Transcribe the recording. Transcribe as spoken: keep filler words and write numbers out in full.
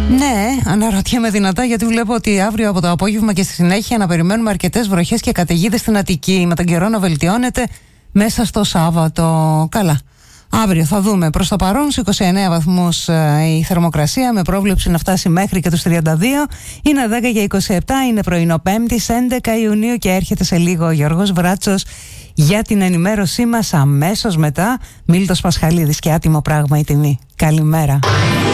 Ναι, αναρωτιέμαι δυνατά, γιατί βλέπω ότι αύριο από το απόγευμα και στη συνέχεια να περιμένουμε αρκετές βροχές και καταιγίδες στην Αττική, με τον καιρό να βελτιώνεται μέσα στο Σάββατο. Καλά. Αύριο θα δούμε. Προς το παρόν στους είκοσι εννέα βαθμούς η θερμοκρασία, με πρόβλεψη να φτάσει μέχρι και τους τριάντα δύο. Είναι δέκα για είκοσι επτά, είναι πρωινό Πέμπτης έντεκα Ιουνίου και έρχεται σε λίγο ο Γιώργος Βράτσος για την ενημέρωσή μας αμέσως μετά. Μίλτος Πασχαλίδης και άτιμο πράγμα η τιμή. Καλημέρα.